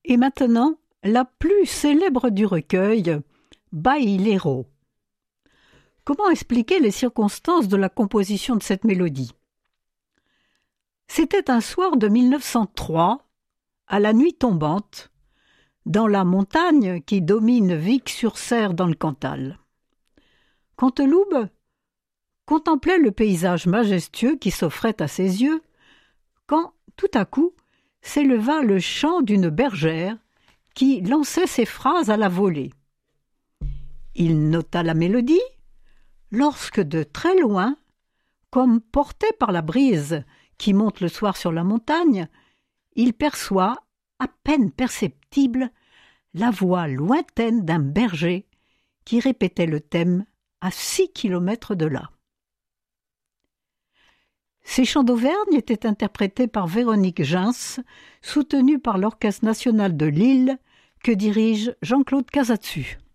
Et maintenant, la plus célèbre du recueil, Bailero. Comment expliquer les circonstances de la composition de cette mélodie? C'était un soir de 1903, à la nuit tombante, dans la montagne qui domine Vic-sur-Cère dans le Cantal. Canteloube contemplait le paysage majestueux qui s'offrait à ses yeux, quand, tout à coup, s'éleva le chant d'une bergère qui lançait ses phrases à la volée. Il nota la mélodie, lorsque de très loin, comme porté par la brise qui monte le soir sur la montagne, il perçoit, à peine perceptible, la voix lointaine d'un berger qui répétait le thème à 6 kilomètres de là. Ces chants d'Auvergne étaient interprétés par Véronique Gens, soutenue par l'Orchestre national de Lille, que dirige Jean-Claude Casatsu.